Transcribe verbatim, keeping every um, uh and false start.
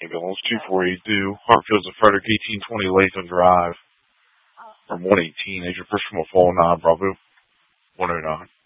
ambulance, two four eight two, Hartfield's of Frederick, eighteen twenty Latham Drive, from one eighteen, Agent First from a Fall nine, Bravo, one oh nine.